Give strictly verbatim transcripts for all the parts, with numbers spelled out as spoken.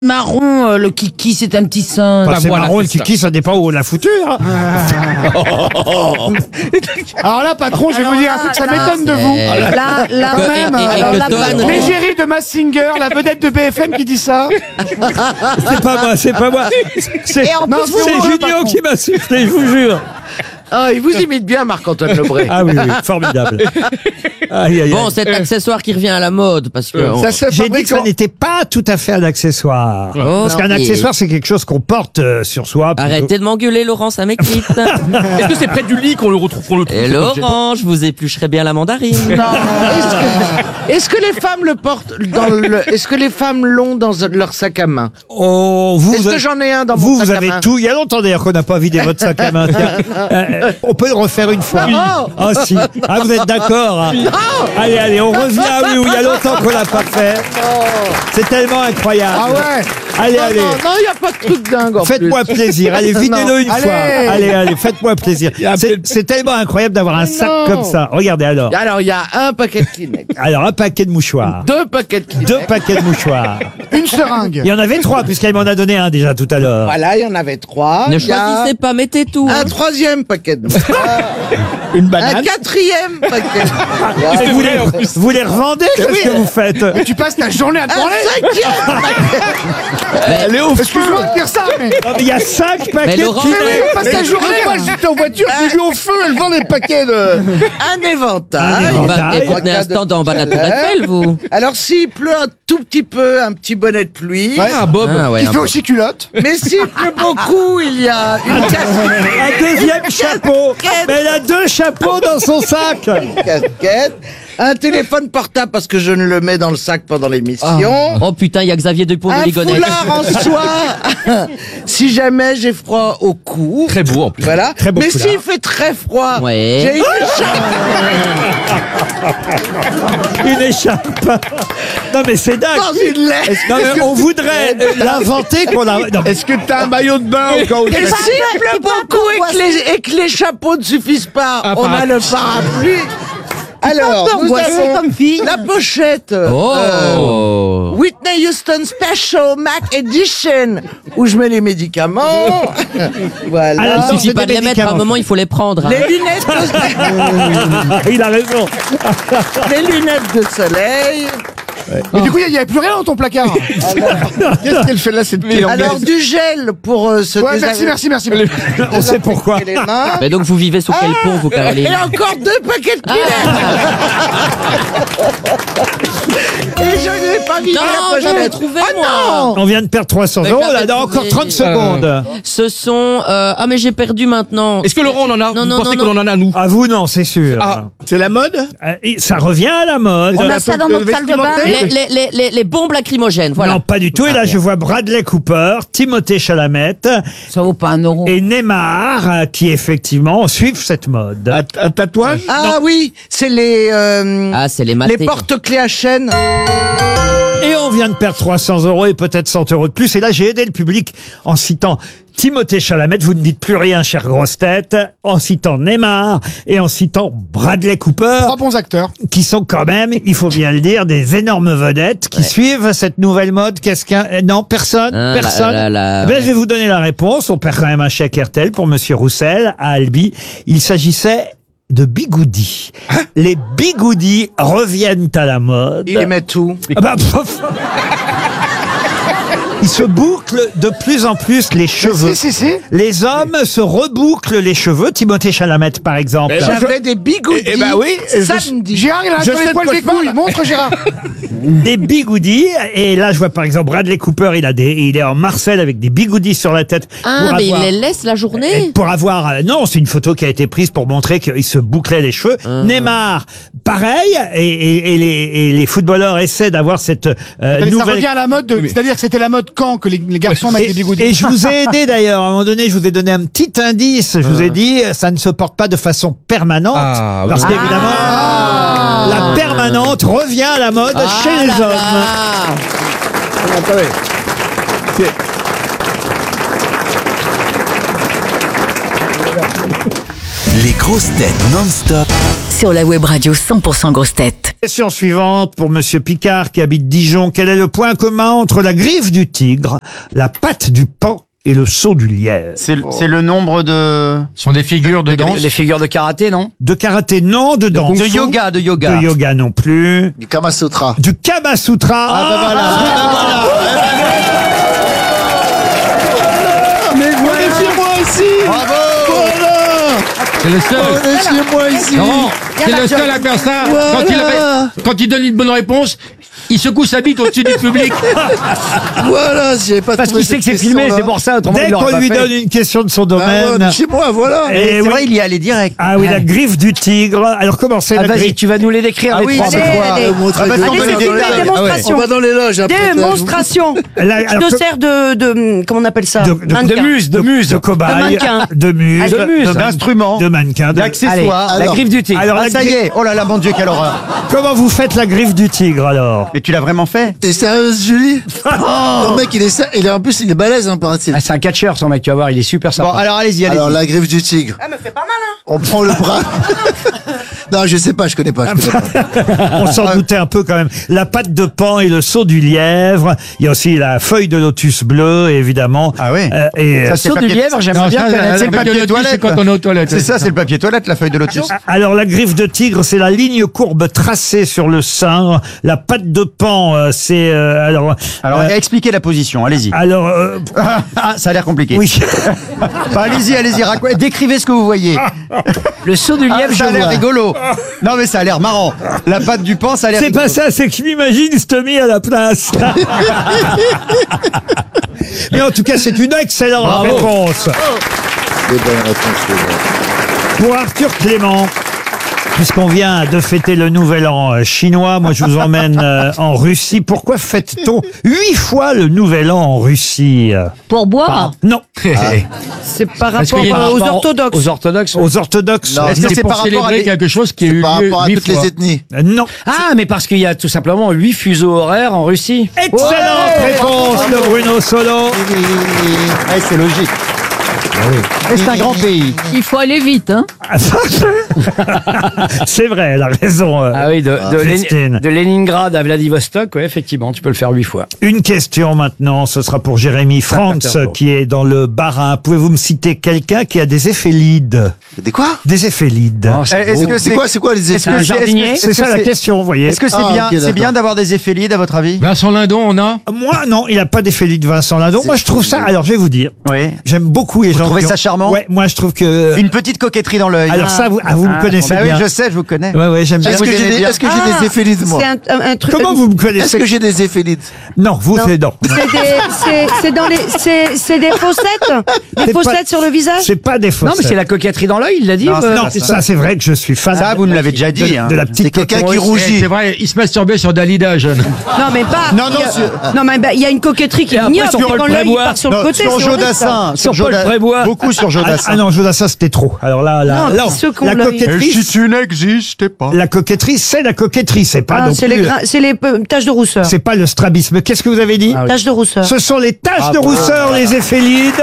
Marron, euh, le kiki, c'est un petit singe. Bah, Bah, c'est voilà, marrant, le c'est ça. kiki, ça dépend où on l'a foutu. Hein. Alors là, patron, je vais Alors vous dire un là, truc, ça là, m'étonne de vous. Là, là, Que- même. et- et- et alors que là, Ton- patron. L'égérie de Massinger, la vedette de B F M qui dit ça. C'est pas moi, c'est pas moi. C'est Et en Non, plus, c'est c'est moi, Junio patron. qui m'a soufflé, je vous jure. Ah, il vous imite bien, Marc-Antoine Lebré. Ah oui, oui, formidable. Aïe, aïe, Bon, aïe. cet accessoire qui revient à la mode, parce que... on- Ça se J'ai dit fabrique que ça en- n'était pas tout à fait un accessoire. Oh, Parce qu'un non, accessoire, c'est quelque chose qu'on porte euh, sur soi. plutôt. Arrêtez de m'engueuler, Laurent, ça m'éclite. Est-ce que c'est près du lit qu'on le retrouve, qu'on le trouve Et cet objet Laurent, je vous éplucherai bien la mandarine. Non. Est-ce que, est-ce que les femmes le portent dans le, est-ce que les femmes l'ont dans leur sac à main? Oh, vous, Est-ce vous que j'en ai un dans vous, mon vous sac à avez main? tout. Il y a longtemps d'ailleurs qu'on n'a pas vidé votre sac à main. Tiens. Euh, on peut le refaire une fois. Non. Ah si. Ah, vous êtes d'accord. Hein. Allez, allez, on revient. Oui, où il y a longtemps qu'on l'a pas fait. C'est tellement incroyable. Ah ouais. Allez, Non, allez. non, non, il n'y a pas de truc dingue en Faites-moi plus. plaisir. Allez, videz-le une Allez. fois. Allez, allez, faites-moi plaisir. C'est c'est tellement incroyable d'avoir un sac non. comme ça. Regardez alors. Alors, il y a un paquet de Kleenex, Alors, un paquet de mouchoirs. deux paquets de Kleenex. Deux paquets de mouchoirs. Une seringue. Il y en avait trois, puisqu'elle m'en a donné un déjà tout à l'heure. Voilà, il y en avait trois. Ne Il y a choisissez pas, mettez tout. un hein. troisième paquet de Une un banane. quatrième paquet. Et vous, les, vous les revendez? Qu'est-ce que vous faites? Mais tu passes ta journée à te Un branler. cinquième paquet. Elle est au Excuse-moi de dire ça, mais. Non, mais il y a cinq paquets Mais de Laurent, Kleenex. Tu passes ta journée. moi, j'étais en voiture, j'ai vu au feu, elle vend des paquets de... Un éventail. Un éventail. Bah, et vous tenez un stand en bas de la tour Eiffel, vous. Alors, s'il pleut un tout petit peu, un petit bonnet de pluie. Ah, Bob. Ah, ouais, Il un fait peu. aussi culotte. Mais s'il pleut beaucoup, il y a une casquette. Un deuxième chapeau. Mais elle a deux chapeaux dans son sac. casquette, un téléphone portable parce que je ne le mets dans le sac pendant l'émission. Oh putain, il y a Xavier Dupont de Un Ligonnès. foulard en soie si jamais j'ai froid au cou. Très beau, en plus. Voilà. Très beau Mais foulard. s'il fait très froid, Ouais. j'ai une écharpe. Une écharpe. Non, mais c'est dingue. Dans une lettre. Non, mais on voudrait l'inventer qu'on a. Non, mais Est-ce que t'as un maillot de bain au cas où? Et s'il pleut beaucoup et que, les, et que les chapeaux ne suffisent pas, Un on a parapluie. le parapluie. Alors, nous angoissé avons comme fille. la pochette. Oh. euh, Whitney Houston Special Mac Edition, où je mets les médicaments. Voilà. Alors, Il suffit c'est pas des de les mettre, à un médicaments. moment, il faut les prendre. hein. Les lunettes de, il a raison. les lunettes de soleil. Mais du coup, il n'y avait plus rien dans ton placard. Qu'est-ce qu'elle fait là, cette Alors, du gel pour euh, se Ouais, désagréger merci, merci, merci. On sait pourquoi. les mains. Mais donc, vous vivez sous quel pont, vous, Caroline? Et encore deux paquets de Kleenex. Et je n'ai pas mis Non, la je l'ai pochette. trouvé, Oh moi. non. On vient de perdre trois cents Mais euros. j'avais Là, dans encore trouvé. trente secondes. Ce sont... euh, Ah, mais j'ai perdu maintenant. Est-ce que Laurent, on en a? Non, Vous non, pensez non, qu'on en a, nous? À vous, non, c'est sûr. Ah. C'est la mode? Euh, et ça revient à la mode. On a ça dans notre salle de bain. Les, les, les, les, les bombes lacrymogènes, voilà. Non, pas du tout. Et là, je vois Bradley Cooper, Timothée Chalamet Ça vaut pas un euro. et Neymar euh, qui, effectivement, suivent cette mode. Un tatouage? Ah oui, c'est les, euh, Ah, c'est les les matés. porte-clés à chaîne. Et on vient de perdre trois cents euros et peut-être cent euros de plus. Et là, j'ai aidé le public en citant Timothée Chalamet. Vous ne dites plus rien, chère grosse tête. En citant Neymar et en citant Bradley Cooper, Trois bons acteurs. qui sont quand même, il faut bien le dire, des énormes vedettes qui suivent cette nouvelle mode. Qu'est-ce qu'un... euh, Non, personne. Ah, personne. là, là, là, Ben, ouais. je vais vous donner la réponse. On perd quand même un chèque R T L pour Monsieur Roussel à Albi. Il s'agissait de bigoudis. Les bigoudis reviennent à la mode. Il les met tout. Ah bah, pff. Ils se bouclent de plus en plus les cheveux. Si, si, si. Les hommes se rebouclent les cheveux. Timothée Chalamet, par exemple. J'avais des bigoudis. Eh ben oui, samedi. Gérard, il a un Je sur sais les de poils quoi des je parle. couilles. Montre, Gérard. Des bigoudis. Et là, je vois par exemple Bradley Cooper. Il a des, il est en Marseille avec des bigoudis sur la tête. Ah, pour mais avoir- il les laisse la journée. Pour avoir, euh, non, c'est une photo qui a été prise pour montrer qu'il se bouclait les cheveux. Neymar, pareil, et, et, et, les, et les footballeurs essaient d'avoir cette euh, Ça nouvelle. revient à la mode. de- C'est-à-dire que c'était la mode quand que les, les garçons mettent des Et, bigoudis. et je vous ai aidé d'ailleurs. À un moment donné, je vous ai donné un petit indice. Je vous ai dit, ça ne se porte pas de façon permanente, Ah, parce oui. qu'évidemment, la permanente revient à la mode Ah chez les là hommes. là. Attendez. Les grosses têtes non-stop Sur la web radio cent pour cent grosses têtes. Question suivante pour Monsieur Picard qui habite Dijon. Quel est le point commun entre la griffe du tigre, la patte du paon et le saut du lièvre? C'est le- c'est le nombre de... Ce sont des figures de danse. Les figures de karaté, non? De karaté, non. De danse. De yoga, de yoga. De yoga non plus. Du Kama Sutra. Du Kama Sutra. Ah bah voilà. Mais voilà, chez moi aussi. Bravo. Voilà. C'est le seul. On est chez moi ici. Non, c'est le seul à faire ça. Quand il, Voilà. quand il donne une bonne réponse, il secoue sa bite au-dessus du public. Voilà, si j'avais pas Parce trouvé qu'il sait que cette c'est filmé, question-là. c'est pour ça. Autrement, Dès il l'aurait qu'on pas lui fait. donne une question de son Ah ouais, domaine. on est chez moi, voilà. Et C'est oui. vrai, il y est allé direct. Ah oui, la griffe du tigre. Alors comment c'est Ah, la vas-y, griffe? tu vas nous les décrire, Ah les oui, trois. c'est mais- quoi Euh, montrer Ah bah, des- c'est on une va dans les démonstration. loges. démonstration. On va dans les loges après. Démonstration. La- alors, Je te que- sers de, de, comment on appelle ça? de, de, Mannequin. De muse, de muse. de cobaye, De mannequin. de muse, Ah, de muse. D'instruments, de mannequin. de- Allez, d'accessoires. la Alors- griffe du tigre. Alors, Ah, la ça y griffe- est. Oh là là, mon Dieu, quelle horreur. Comment vous faites la griffe du tigre alors? Mais tu l'as vraiment fait? T'es sérieuse, Julie? Le mec, il est, sa- il est en plus, il est balèze, hein, paraît-il. Ah, c'est un catcheur, son mec, tu vas voir, il est super Bon, sympa. alors allez-y, allez-y. Alors, la griffe du tigre. Ah, me fait pas mal, hein. On prend le bras. Non, je sais pas, je connais pas. Je connais pas. On s'en doutait un peu quand même. La patte de paon et le saut du lièvre. Il y a aussi la feuille de lotus bleu, évidemment. Ah oui. Euh, et Ça, euh, c'est Saut le du papier- lièvre, j'aimerais Non, bien ça, connaître. la- c'est le la papier feuille de lotus, toilette. c'est quand on est aux toilettes. C'est ça, c'est le papier toilette, la feuille de lotus. alors la griffe de tigre, c'est la ligne courbe tracée sur le sein. La patte de paon, euh, c'est euh, alors. Alors, euh, expliquez la position, allez-y. alors euh, Ah, ça a l'air compliqué. oui. Bah, allez-y, allez-y, raconte- décrivez ce que vous voyez. Le saut du Ah, lièvre, ça a je l'air vois. rigolo. Non, mais ça a l'air marrant. La patte du pan, ça a l'air C'est rigolo. pas ça, c'est que je m'imagine Stomy à la place. Mais en tout cas, c'est une excellente Bravo. réponse. Des bonnes réponses, les gars. Pour Arthur Clément, puisqu'on vient de fêter le nouvel an euh, chinois, moi je vous emmène euh, en Russie. Pourquoi fête-t-on huit fois le nouvel an en Russie? Pour boire. Non, C'est par Parce rapport qu'il y a un euh, aux Rapport orthodoxes. Aux orthodoxes. aux orthodoxes. Non, Est-ce que C'est c'est pour par rapport à célébrer des... quelque chose qui a eu Par lieu rapport à huit toutes fois. les ethnies. Euh, Non. Ah, mais parce qu'il y a tout simplement huit fuseaux horaires en Russie. Excellente réponse de Bruno Solo. Ouais, c'est logique. Et c'est un grand pays. Il faut aller vite, hein. C'est vrai, elle a raison. euh, Ah oui, de, de, Christine. Lén- de Leningrad à Vladivostok, ouais, effectivement, tu peux le faire huit fois. Une question maintenant, ce sera pour Jérémy Frantz Saint-Pétersbourg. qui est dans le Bas-Rhin. Pouvez-vous me citer quelqu'un qui a des éphélides? Des quoi? Des éphélides. Oh, c'est Est-ce beau. que C'est quoi, c'est quoi les Est-ce effets? que un c'est- est-ce que- jardinier est-ce C'est que ça la c'est- question, vous voyez. Est-ce que c'est Ah, bien, ok, c'est d'accord. bien d'avoir des éphélides, à votre avis? Vincent Lindon, on a. Moi, non, il n'a pas d'éphélides, Vincent Lindon. Moi, je trouve ça, alors je vais vous dire, Oui. j'aime beaucoup les gens trouvez qui ont- ça charmant Ouais, moi je trouve que... Une petite coquetterie dans l'œil. Alors ça, vous, ah, vous me Ah, connaissez Bah oui, bien. je sais, je vous connais. Ouais, ouais, j'aime bien. Est-ce que vous j'ai aimez des, bien. est-ce que j'ai des éphélides, moi? C'est un, un, un truc. Comment vous me Est-ce connaissez? que j'ai des éphélides? Non, vous, Non. c'est non. C'est des, c'est, c'est dans les, c'est, c'est des fossettes, des C'est fossettes pas- sur le visage. C'est pas des fausses. Non, mais c'est la coquetterie dans l'œil, il l'a dit. Non, euh, Non, c'est ça, c'est vrai que je suis fan. Ça, vous nous l'avez déjà de, dit. hein. de la petite C'est quelqu'un coquette. qui Eh, rougit. C'est vrai, il se masturbait sur Dalida, jeune. Non, mais pas. Non, non, il y a- sur- non, mais bah, il y a une coquetterie qui Et est après, ignoble. sur Quand Paul l'œil il Prébois. part sur Non, le côté. sur c'est horrible, ça. Jodassin. Sur Paul Joda- Prébois. Beaucoup sur Ah, Jodassin. ah non, Jodassin, c'était trop. Alors là, là, Non, là, ceux qui ont la l'œil. coquetterie, tu n'existais pas. la coquetterie, c'est la coquetterie, c'est pas Ah, non c'est plus- les, grains- c'est les euh, taches de rousseur. c'est pas le strabisme. Qu'est-ce que vous avez dit? Ah oui. Taches de rousseur. Ce sont les taches Ah, de bon. rousseur, les éphélides.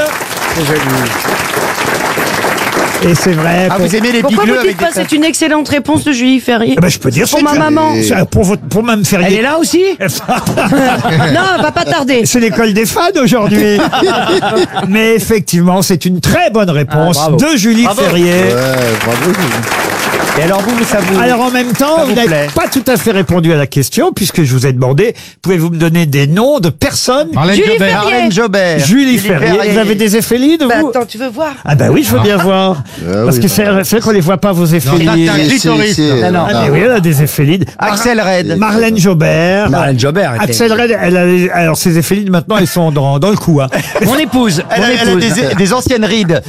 Et c'est vrai. Ah, pour- vous aimez les Pourquoi bigleux vous avec dites des pas c'est une excellente réponse de Julie Ferrier? Eh ben, je peux dire Pour c'est ma que- maman. c'est- Pour, votre, pour Mme Ferrier. Elle est là aussi Non, elle va pas tarder. C'est l'école des fans aujourd'hui. Mais effectivement, c'est une très bonne réponse Ah, bravo. de Julie Ferrier. Ouais, bravo. Et alors vous, ça vous... Alors en même temps, Ça vous vous n'avez plaît pas tout à fait répondu à la question puisque je vous ai demandé, pouvez-vous me donner des noms de personnes? Marlène Julie Jobert. Ferrier. Marlène Jobert. Julie Ferrier. Vous avez des éphélides, vous? Bah, attends, tu veux voir? Ah bah oui, je veux bien voir. Ah Parce oui, que c'est c'est vrai qu'on les voit pas, vos Non, éphélides. t'as- t'as- Si, clitoris. si, si, Non, non. Ah mais oui, elle a des éphélides. Axel Red. Marlène Jobert. Marlène Jobert. était- Axel Red, elle a les- alors ses éphélides maintenant, elles sont dans, dans le cou. Hein. Mon épouse. Elle Mon a, elle a épouse. des, des anciennes rides.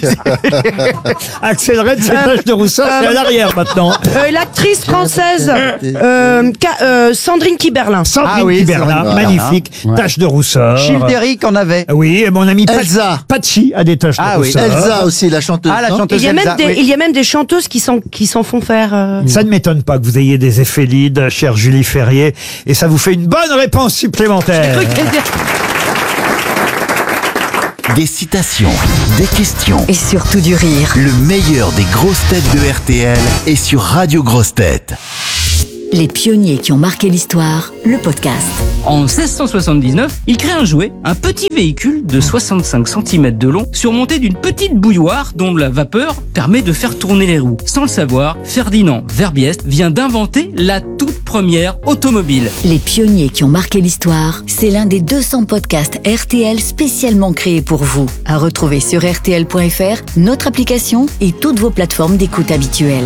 Axel Red, ses taches de rousseur, c'est à l'arrière maintenant. Euh, L'actrice française euh, Ka- euh, Sandrine Kiberlin. Sandrine Ah oui, Kiberlin, Sandrine magnifique, Ouais. taches de rousseur. Childéric en avait. Oui, et mon ami Pat- Elsa. Patsy a des taches Ah de oui. rousseur. Elsa aussi, la chanteuse. Ah, la non chanteuse Il y a même Elsa, des, oui. il y a même des chanteuses qui s'en qui s'en font faire. euh. Ça ne m'étonne pas que vous ayez des éphélides, chère Julie Ferrier, et ça vous fait une bonne réponse supplémentaire. Des citations, des questions. Et surtout du rire. Le meilleur des grosses têtes de R T L est sur Radio Grosses Têtes. Les pionniers qui ont marqué l'histoire, le podcast. En seize cent soixante-dix-neuf, il crée un jouet, un petit véhicule de soixante-cinq centimètres de long, surmonté d'une petite bouilloire dont la vapeur permet de faire tourner les roues. Sans le savoir, Ferdinand Verbiest vient d'inventer la toute première automobile. Les pionniers qui ont marqué l'histoire, c'est l'un des deux cents podcasts R T L spécialement créés pour vous. À retrouver sur R T L point F R, notre application et toutes vos plateformes d'écoute habituelles.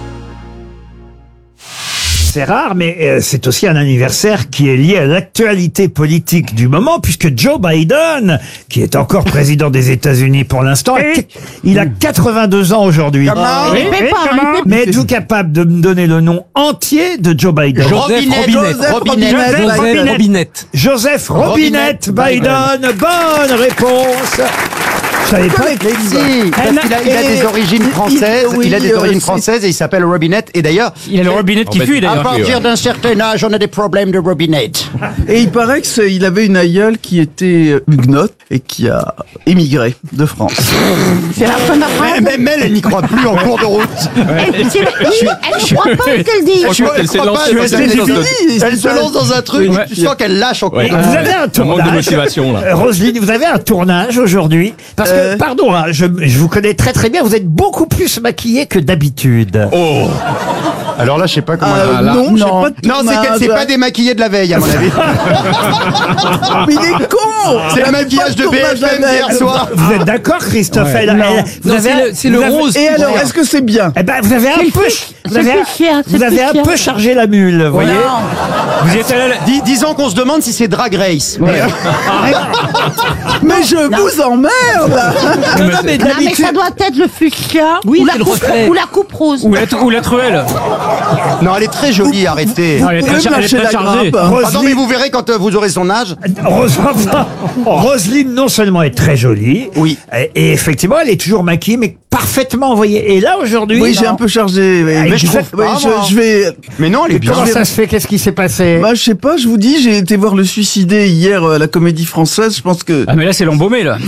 C'est rare, mais euh, c'est aussi un anniversaire qui est lié à l'actualité politique du moment, puisque Joe Biden, qui est encore président des États-Unis pour l'instant, a- il a quatre-vingt-deux ans aujourd'hui. Comment Oui, Il fait oui, pas, comment il fait- Mais êtes-vous capable de me donner le nom entier de Joe Biden? Robinette, Joseph Robinette, Robinette. Joseph Robinette. Joseph Robinette Biden. Bonne réponse. Je savais pas. Mais si, parce qu'il a, il a des origines françaises, oui, il a des euh, origines c'est- françaises et il s'appelle Robinette. Et d'ailleurs, Il a le robinette qui fuit à d'ailleurs. partir d'un certain âge, on a des problèmes de Robinette. Et il paraît qu'il avait une aïeule qui était euh, huguenote et qui a émigré de France. C'est la fin de la phrase. Même elle, elle n'y croit plus en cours de route. Elle ne croit pas ce qu'elle dit. Franchement, elle s'est lancée dans elle, une elle- sorte de- elle- elle se lance dans un truc, Ouais. tu sens qu'elle lâche en cours de route. Vous avez un Un manque de tournage. motivation là. Euh, Roselyne, vous avez un tournage aujourd'hui. Parce que, Euh. pardon, hein, je, je vous connais très très bien, vous êtes beaucoup plus maquillée que d'habitude. Oh. Alors là, je sais pas comment. Euh, elle va. non, j'ai non. pas de Non, c'est tournage. c'est pas démaquillé de la veille, à mon avis. Mais il est con. C'est le maquillage de B F M d'hier soir. Vous êtes d'accord, Christophe? Elle- elle- vous Non, avez c'est un- le- c'est le vous avez- rose. Et alors, est-ce que c'est bien? Eh ben, vous avez un peu, vous avez, vous avez un peu chargé la mule, vous voyez. Vous y êtes allé. Dis- disons qu'on se demande si c'est Drag Race. Mais, euh, Mais je vous emmerde. Non, mais Non, mais ça doit être le fuchsia Oui, ou, la c'est le coupe, reflet. ou la coupe rose. Ou la, ou la truelle. non, elle est très jolie, arrêtez. Non, elle est très, Vous char- elle est lâchez très la chargée. grappe. Ah non, mais Roselyne, vous verrez quand euh, vous aurez son âge. Rose- Roselyne, non seulement est très jolie, Oui. et, et effectivement, elle est toujours maquillée, mais parfaitement, vous voyez. Et là, aujourd'hui, Oui, j'ai non. un peu chargé. oui. Mais je Oui, trouve pas, je, moi. je vais. Mais non, elle est bien. Comment ça se fait? Qu'est-ce qui s'est passé? Bah, je sais pas, je vous dis, j'ai été voir Le Suicidé hier euh, à la Comédie Française. Je pense que. Ah mais là c'est l'embaumé là.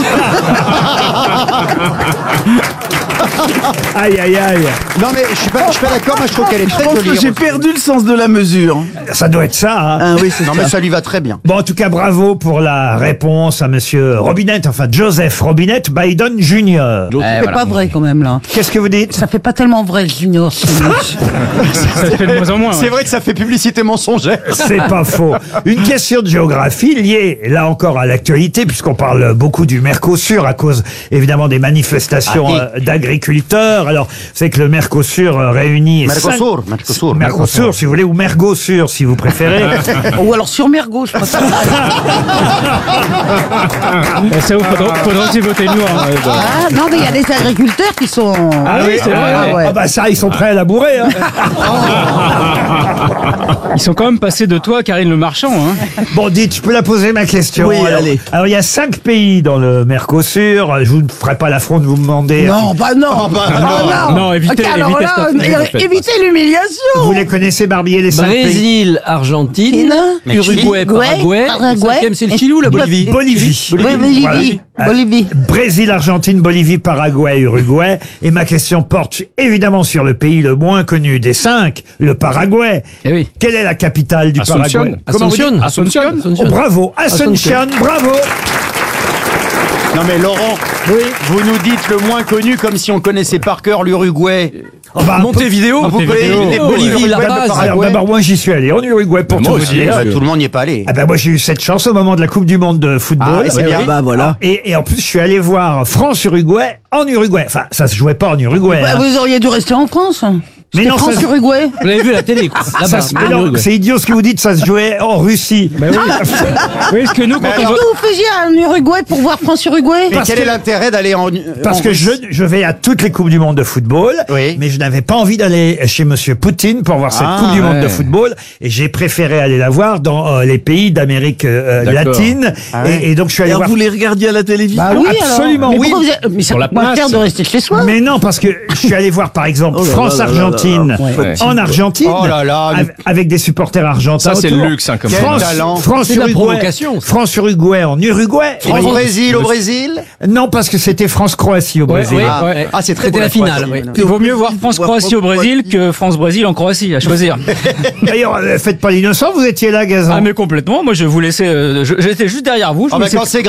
Aïe, aïe, aïe. Non, mais je suis pas, je suis pas d'accord. Moi, je trouve qu'elle est Je très pense jolie. que j'ai perdu le sens de la mesure. Ça doit être ça, hein. Ah oui, c'est Non, ça. mais ça lui va très bien. Bon, en tout cas, bravo pour la réponse à monsieur Robinette, enfin Joseph Robinette Biden Junior C'est pas vrai quand même là. Qu'est-ce que vous dites? Ça fait pas tellement vrai Junior. Ça se fait de moins en moins. C'est ouais. vrai que ça fait publicité mensongère. C'est pas faux. Une question de géographie liée, là encore, à l'actualité, puisqu'on parle beaucoup du Mercosur à cause, évidemment, des manifestations Ah, euh, d'agriculteurs. Alors, c'est que le Mercosur euh, réunit... Mercosur, cinq- Mercosur, Mercosur, si vous voulez, ou Mergosur, si vous préférez. Ou alors sur Mergo, je pense. Et ça vous faudra, faudra aussi voter nous. Hein. Ah non, mais il y a des agriculteurs qui sont. Ah oui, c'est vrai. Ah, ouais. ouais. Ah bah ça, ils sont prêts à labourer. Hein. Ils sont quand même passés de toi à Karine Le Marchand. Hein. Bon, dites, je peux la poser ma question. Oui, alors, allez. alors, il y a cinq pays dans le Mercosur. Je vous ne ferai pas l'affront de vous demander. Non, bah non. Ah, bah, Ah, non. Non, évitez- Ok, alors évitez là, cette- é- faites pas. évitez l'humiliation. Vous les connaissez, Barbier, les cinq pays? Brésil, Argentine, Mexique, Uruguay, Paraguay. Paraguay. Le cinquième, c'est le Chili ou la Bolivie? Bolivie. Bolivie. Voilà. Bolivie. Euh, Brésil, Argentine, Bolivie, Paraguay, Uruguay. Et ma question porte évidemment sur le pays le moins connu des cinq, le Paraguay. Eh oui. Quelle est la capitale du Asuncion. Paraguay? Comment vous dites? Asuncion. Asuncion. Oh, bravo, Asuncion, bravo. Non, mais Laurent, vous nous dites le moins connu comme si on connaissait par cœur l'Uruguay. Oh, bah, Montevideo, vous connaissez Montevideo, Bolivie, oui. La La Paz, Paz. Alors Paraguay. d'abord, moi j'y suis allé en Uruguay pour Moi tout vous aussi, dire. hein. Tout le monde n'y est pas allé. Ah ben moi j'ai eu cette chance au moment de la Coupe du Monde de football. Ah, et c'est bien. Bah voilà. Et, et en plus je suis allé voir France-Uruguay en Uruguay. Enfin ça se jouait pas en Uruguay. Bah, hein. vous auriez dû rester en France. Mais C'était non, ça- France-Uruguay. Vous l'avez vu à la télé, quoi. Ça Là-bas. se- mais non, c'est idiot ce que vous dites, ça se jouait en Russie. Bah oui. Oui, parce que nous, quand on Qu'est-ce va- que vous faisiez en Uruguay pour voir France-Uruguay? Mais quel que- est l'intérêt d'aller en Parce en que Russie je, je vais à toutes les Coupes du Monde de football, Oui. mais je n'avais pas envie d'aller chez Monsieur Poutine pour voir cette Ah, Coupe du Monde ouais. de football, et j'ai préféré aller la voir dans euh, les pays d'Amérique euh, D'accord. latine, Ah ouais. et, et donc je suis Et allé alors, voir... vous les regardiez à la télévision? Bah oui, absolument, alors. Mais oui. pourquoi vous êtes- Mais ça Sur la coûte moins place. cher de rester chez soi. Mais non, parce que je suis allé voir par exemple Oh là là là là France-Argentine Argentine. Ouais. En Argentine. Oh là là, av- Avec des supporters argentins. Ça, c'est le autour. luxe, hein, comme Quel France, talent. France C'est de la Uruguay. provocation, ça. France Uruguay en Uruguay. Au Brésil, au Brésil. Non, parce que c'était France-Croatie au Ouais, Brésil. ouais, Ah, ouais. ah, c'est très C'était beau, la la finale. Croatie. ouais. Il vaut mieux voir France-Croatie au Brésil que France-Brésil en Croatie, à choisir. D'ailleurs, euh, faites pas l'innocent, vous étiez là, Gazan. Ah mais complètement, moi je vous laissais, euh, je- j'étais juste derrière vous. Je Ah me bah laissais- quand c'est